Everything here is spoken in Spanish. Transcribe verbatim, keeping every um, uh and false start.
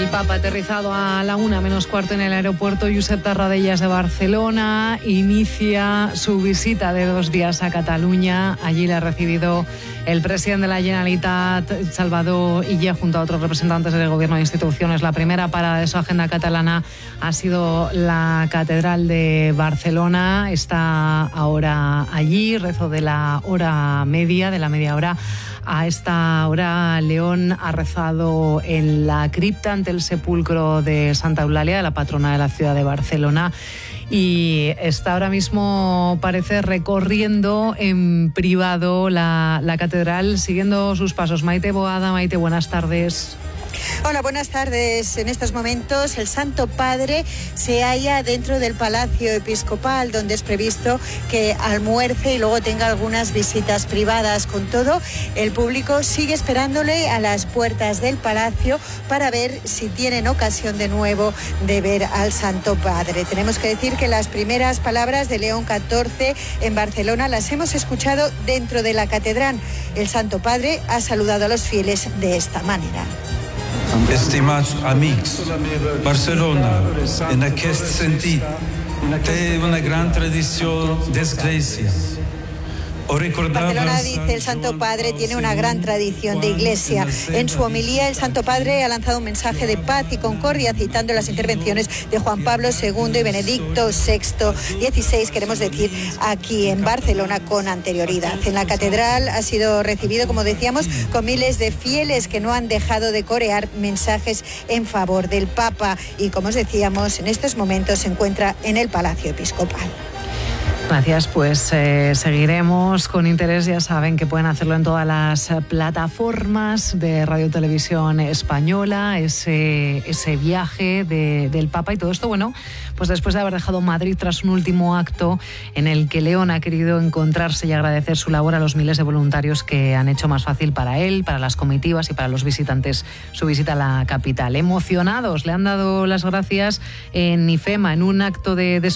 El Papa ha aterrizado a la una menos cuarto en el aeropuerto Josep Tarradellas de Barcelona. Inicia su visita de dos días a Cataluña. Allí le ha recibido el presidente de la Generalitat, Salvador Illa, junto a otros representantes del gobierno e instituciones. La primera parada de su agenda catalana ha sido la Catedral de Barcelona. Está ahora allí, rezo de la hora media, de la media hora. A esta hora, León ha rezado en la cripta ante el sepulcro de Santa Eulalia, de la patrona de la ciudad de Barcelona, y está ahora mismo, parece, recorriendo en privado la, la catedral, siguiendo sus pasos. Maite Boada. Maite, buenas tardes. Hola, buenas tardes. En estos momentos el Santo Padre se halla dentro del Palacio Episcopal, donde es previsto que almuerce y luego tenga algunas visitas privadas. Con todo, el público sigue esperándole a las puertas del palacio para ver si tienen ocasión de nuevo de ver al Santo Padre. Tenemos que decir que las primeras palabras de León catorce en Barcelona las hemos escuchado dentro de la catedral. El Santo Padre ha saludado a los fieles de esta manera. Estimats amics, Barcelona, en aquest sentit, té una gran tradició d'església. Barcelona, dice el Santo Padre, tiene una gran tradición de iglesia. En su homilía, el Santo Padre ha lanzado un mensaje de paz y concordia, citando las intervenciones de Juan Pablo segundo y Benedicto sexto dieciséis, queremos decir, aquí en Barcelona con anterioridad. En la catedral ha sido recibido, como decíamos, con miles de fieles que no han dejado de corear mensajes en favor del Papa y, como os decíamos, en estos momentos se encuentra en el Palacio Episcopal. Gracias, pues eh, seguiremos con interés. Ya saben que pueden hacerlo en todas las plataformas de Radio Televisión Española, ese, ese viaje de, del Papa y todo esto, bueno, pues después de haber dejado Madrid tras un último acto en el que León ha querido encontrarse y agradecer su labor a los miles de voluntarios que han hecho más fácil para él, para las comitivas y para los visitantes su visita a la capital. Emocionados, le han dado las gracias en IFEMA, en un acto de